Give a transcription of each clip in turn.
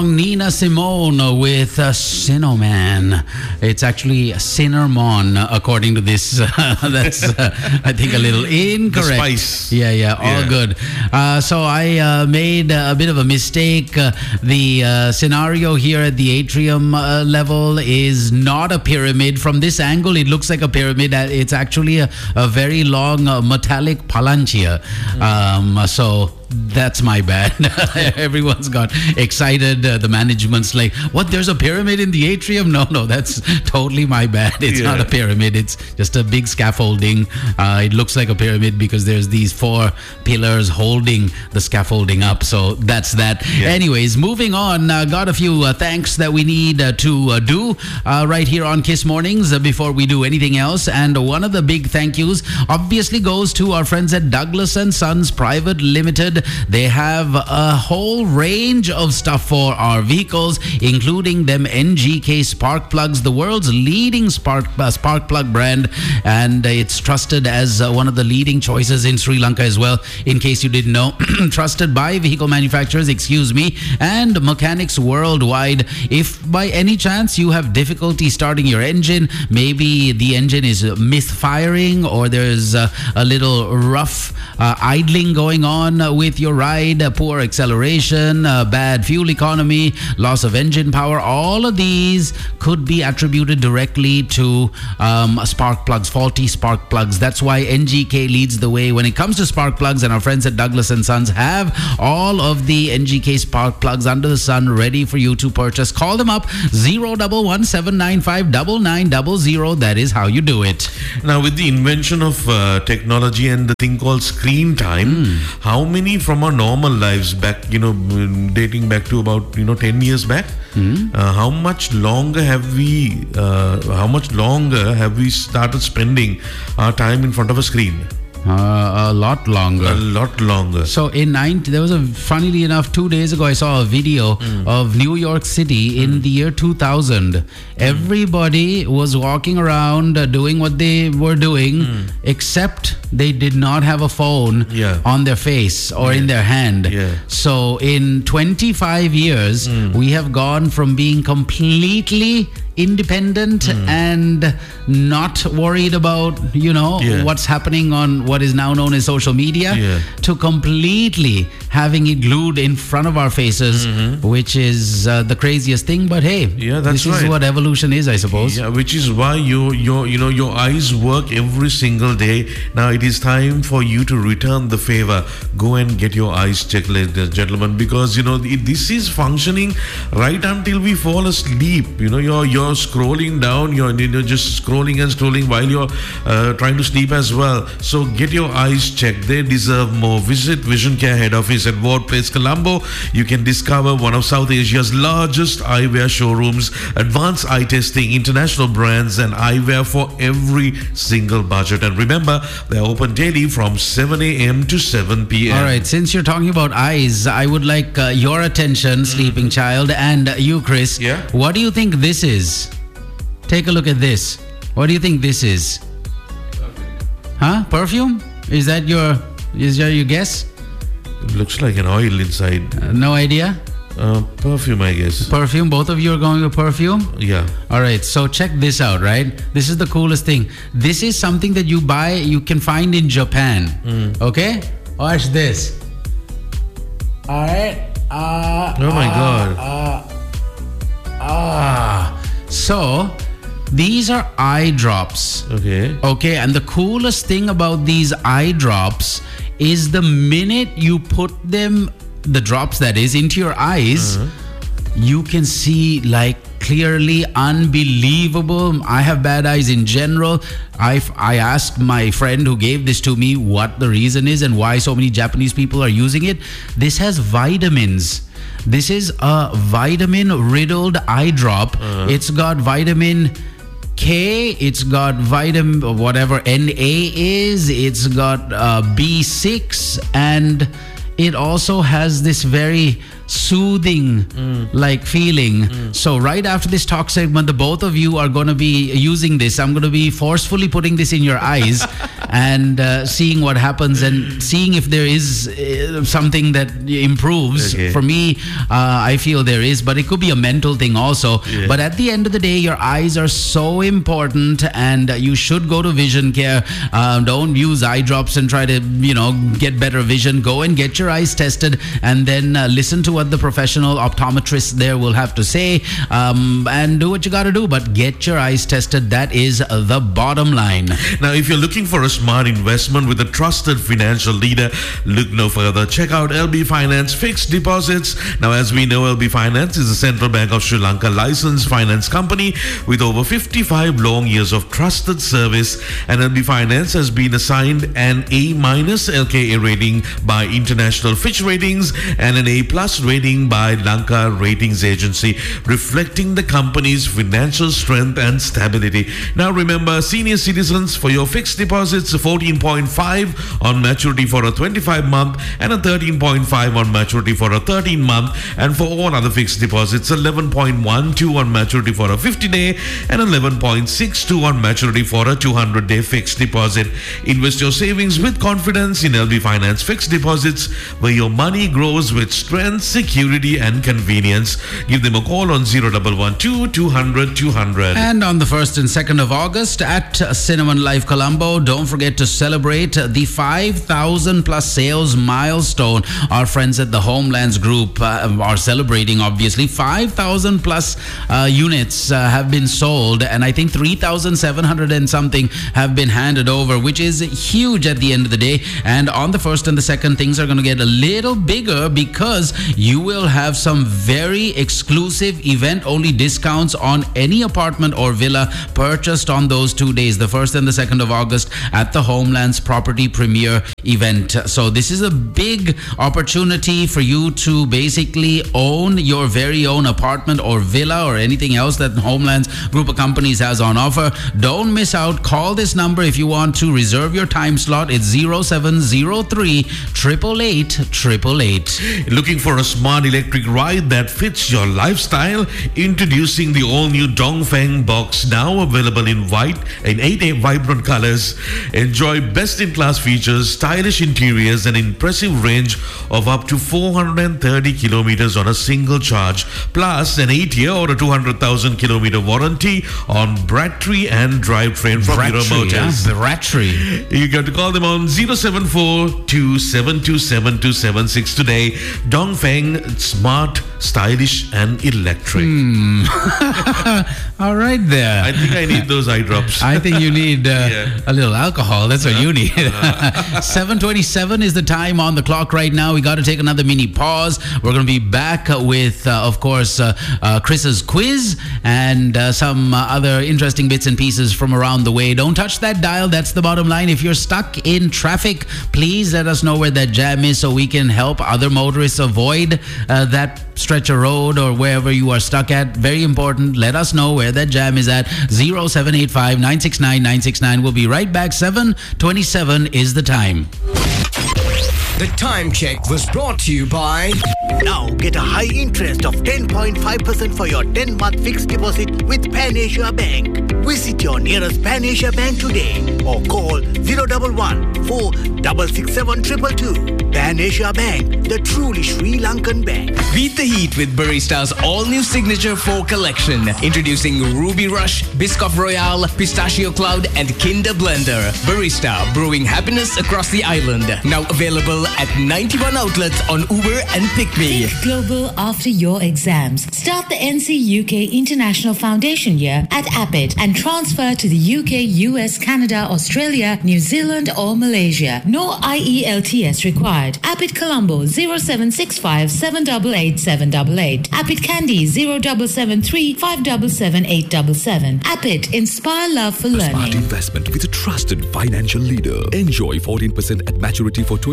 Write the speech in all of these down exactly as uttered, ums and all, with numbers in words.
Nina Simone with uh, Cinnamon. It's actually Cinnamon, according to this. Uh, that's, uh, I think, a little incorrect. The spice. Yeah, yeah, all Yeah. good. Uh, so I uh, made a bit of a mistake. Uh, the uh, scenario here at the atrium uh, level is not a pyramid. From this angle, it looks like a pyramid. Uh, It's actually a, a very long uh, metallic palantir. Mm. Um, so that's my bad. Everyone's got excited. Uh, the management's like, what, there's a pyramid in the atrium? No, no, that's totally my bad. It's Yeah. not a pyramid. It's just a big scaffolding. Uh, it looks like a pyramid because there's these four pillars holding the scaffolding up. So that's that. Yeah. Anyways, moving on. Uh, got a few uh, thanks that we need uh, to uh, do uh, right here on Kiss Mornings uh, before we do anything else. And one of the big thank yous obviously goes to our friends at Douglas and Sons Private Limited. They have a whole range of stuff for our vehicles, including them N G K spark plugs, the world's leading spark uh, spark plug brand, and it's trusted as uh, one of the leading choices in Sri Lanka as well. In case you didn't know, trusted by vehicle manufacturers, excuse me, and mechanics worldwide. If by any chance you have difficulty starting your engine, maybe the engine is misfiring or there's uh, a little rough uh, idling going on uh, with your ride, uh, poor acceleration, uh, bad fuel economy, loss of engine power, all of these could be attributed directly to um, spark plugs, faulty spark plugs. That's why N G K leads the way when it comes to spark plugs, and our friends at Douglas and Sons have all of the N G K spark plugs under the sun ready for you to purchase. Call them up, zero one one seven nine five nine nine zero zero. That is how you do it. Now, with the invention of uh, technology and the thing called screen time, Mm. how many from our normal lives back, you know, mm, dating back to about, you know, ten years back, Mm. uh, how much longer have we, uh, how much longer have we started spending our time in front of a screen? Uh, a lot longer. A lot longer. So in ninety, there was a, funnily enough, two days ago, I saw a video Mm. of New York City in the year two thousand. Mm. Everybody was walking around uh, doing what they were doing, Mm. except they did not have a phone Yeah. on their face or Yeah. in their hand. Yeah. So in twenty-five years, Mm. we have gone from being completely independent Mm. and not worried about, you know, Yeah. what's happening on what is now known as social media, Yeah. to completely having it glued in front of our faces, Mhm. which is uh, the craziest thing. But hey, Yeah, that's this is right. what evolution is, I suppose. Yeah, which is why your your you know your eyes work every single day. Now it is time for you to return the favor. Go and get your eyes checked, ladies and gentlemen, because you know it, this is functioning right until we fall asleep. You know you're you're scrolling down, you're you know just scrolling and scrolling while you're uh, trying to sleep as well. So get your eyes checked. They deserve more. Visit Vision Care head office at Ward Place, Colombo. You can discover one of South Asia's largest eyewear showrooms, advanced eye testing, international brands, and eyewear for every single budget. And remember, they're open daily from seven a.m. to seven p.m. All right, since you're talking about eyes, I would like uh, your attention, sleeping child, and uh, you, Chris. Yeah? What do you think this is? Take a look at this. What do you think this is? Huh? Perfume? Is that your is that your guess? It looks like an oil inside. Uh, no idea? Uh, perfume, I guess. Perfume? Both of you are going with perfume? Yeah. All right, so check this out, right? This is the coolest thing. This is something that you buy, you can find in Japan. Mm. Okay? Watch this. All right. Uh, Oh my uh, God. Uh, ah. So, these are eye drops. Okay. Okay, and the coolest thing about these eye drops is the minute you put them, the drops that is, into your eyes, Uh-huh. you can see like clearly, unbelievable. I have bad eyes in general. I I asked my friend who gave this to me what the reason is and why so many Japanese people are using it. This has vitamins. This is a vitamin riddled eye drop. Uh-huh. It's got vitamin K, it's got vitamin whatever N A is, it's got uh, B six, and it also has this very soothing mm. like feeling. Mm. So right after this talk segment, the both of you are going to be using this. I'm going to be forcefully putting this in your eyes and uh, seeing what happens and seeing if there is uh, something that improves. Okay. For me, uh, I feel there is, but it could be a mental thing also. Yeah. But at the end of the day, your eyes are so important, and uh, you should go to vision care. Uh, don't use eye drops and try to, you know, get better vision. Go and get your eyes tested, and then uh, listen to what the professional optometrist there will have to say, um, and do what you got to do. But get your eyes tested. That is the bottom line. Now, if you're looking for a smart investment with a trusted financial leader, look no further. Check out L B Finance Fixed Deposits. Now, as we know, L B Finance is a Central Bank of Sri Lanka licensed finance company with over fifty-five long years of trusted service, and L B Finance has been assigned an A minus L K A rating by International Fitch Ratings and an A plus rating by Lanka Ratings Agency, reflecting the company's financial strength and stability. Now, remember, senior citizens, for your fixed deposits, fourteen point five on maturity for a twenty-five month and a thirteen point five on maturity for a thirteen month, and for all other fixed deposits, eleven point one two on maturity for a fifty day and eleven point six two on maturity for a two hundred day fixed deposit. Invest your savings with confidence in L B Finance Fixed Deposits, where your money grows with strength, security and convenience. Give them a call on zero one one two, two hundred, two hundred. And on the first and second of August at Cinnamon Life Colombo, don't forget to celebrate the five thousand plus sales milestone. Our friends at the Homelands Group uh, are celebrating, obviously. five thousand plus uh, units uh, have been sold, and I think three thousand seven hundred and something have been handed over, which is huge at the end of the day. And on the first and the second, things are going to get a little bigger because you will have some very exclusive event-only discounts on any apartment or villa purchased on those two days, the first and the second of August, at the Homelands Property Premiere event. So this is a big opportunity for you to basically own your very own apartment or villa or anything else that Homelands Group of Companies has on offer. Don't miss out. Call this number if you want to reserve your time slot. It's zero seven zero three, eight eight eight, eight eight eight. Looking for a smart electric ride that fits your lifestyle? Introducing the all-new Dongfeng Box, now available in white in eight vibrant colors. Enjoy best-in-class features, stylish interiors, and impressive range of up to four hundred thirty kilometers on a single charge, plus an eight-year or a two hundred thousand kilometer warranty on battery and drivetrain from Euro Motors. Yeah, battery. You got to call them on zero seven four, two seven two seven, two seven six today. Dongfeng, smart, stylish, and electric. Hmm. All right there. I think I need those eye drops. I think you need uh, Yeah. a little alcohol. That's what you need. seven twenty-seven is the time on the clock right now. We got to take another mini pause. We're going to be back with, uh, of course, uh, uh, Chris's quiz and uh, some uh, other interesting bits and pieces from around the way. Don't touch that dial. That's the bottom line. If you're stuck in traffic, please let us know where that jam is so we can help other motorists avoid uh, that stretch of road or wherever you are stuck at. Very important. Let us know where that jam is at. zero seven eight five, nine six nine, nine six nine. We'll be right back. seven twenty-seven is the time. The time check was brought to you by... Now get a high interest of ten point five percent for your ten month fixed deposit with Pan Asia Bank. Visit your nearest Pan Asia Bank today or call zero one one, four six six seven two two two. Pan Asia Bank, the truly Sri Lankan bank. Beat the heat with Barista's all-new Signature four collection. Introducing Ruby Rush, Biscoff Royale, Pistachio Cloud, and Kinder Blender. Barista, brewing happiness across the island. Now available at ninety-one outlets on Uber and PickMe. Think global after your exams. Start the N C U K International Foundation year at Appit and transfer to the U K, U S, Canada, Australia, New Zealand or Malaysia. No I E L T S required. Appit Colombo zero seven six five, seven eight eight, seven eight eight. Appit Kandy zero seven seven three, five seven seven, eight seven seven. Appit, inspire love for learning. Smart investment with a trusted financial leader. Enjoy fourteen percent at maturity for twenty-five months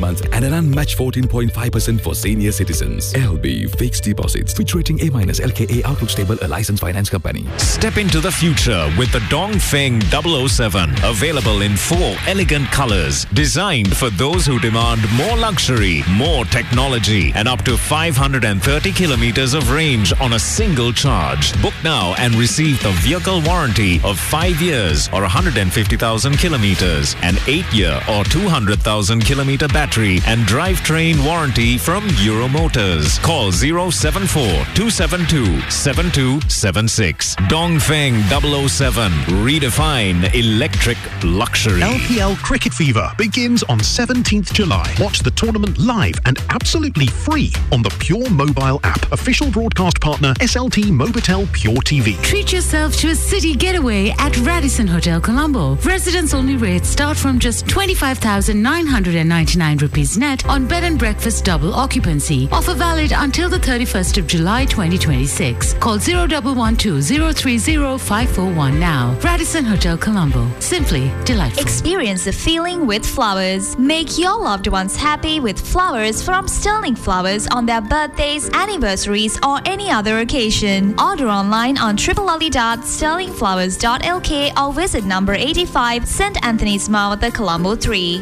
months and an unmatched fourteen point five percent for senior citizens. L B Fixed Deposits. Fitch Rating A minus, L K A Outlook Stable, a licensed finance company. Step into the future with the Dongfeng double oh seven. Available in four elegant colors. Designed for those who demand more luxury, more technology, and up to five hundred thirty kilometers of range on a single charge. Book now and receive the vehicle warranty of five years or one hundred fifty thousand kilometers, an eight year or two hundred thousand kilometer battery and drivetrain warranty from Euro Motors. Call zero seven four two seven two seven two seven six. Dongfeng double oh seven. Redefine electric luxury. L P L Cricket Fever begins on seventeenth July. Watch the tournament live and absolutely free on the Pure Mobile app. Official broadcast partner S L T Mobitel Pure T V. Treat yourself to a city getaway at Radisson Hotel Colombo. Residents only rates start from just twenty-five thousand nine hundred ninety-nine rupees net on bed and breakfast double occupancy. Offer valid until the thirty-first of July twenty twenty-six. Call zero one one two zero three zero five four one now. Radisson Hotel Colombo. Simply delightful. Experience the feeling with flowers. Make your loved ones happy with flowers from Sterling Flowers on their birthdays, anniversaries, or any other occasion. Order online on w w w dot sterling flowers dot l k or visit number eighty-five Saint Anthony's Mount, Colombo three.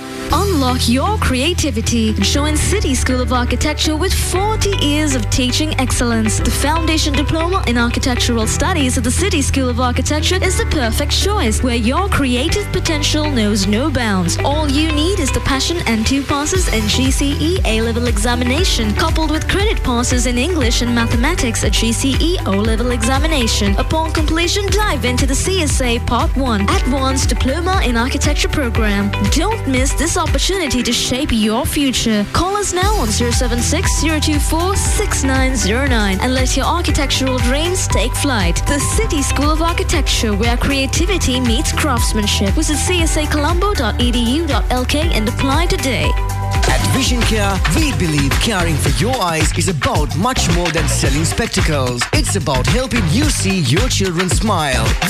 Unlock your creativity. Join City School of Architecture with forty years of teaching excellence. The Foundation Diploma in Architectural Studies at the City School of Architecture is the perfect choice, where your creative potential knows no bounds. All you need is the passion and two passes in G C E A-level examination, coupled with credit passes in English and mathematics at G C E O-level examination. Upon completion, dive into the C S A Part one Advanced Diploma in Architecture program. Don't miss this opportunity to shape your future. Call us now on zero seven six zero two four six nine zero nine and let your architectural dreams take flight. The City School of Architecture, where creativity meets craftsmanship. Visit c s a colombo dot e d u dot l k and apply today. At Vision Care, we believe caring for your eyes is about much more than selling spectacles. It's about helping you see your children smile.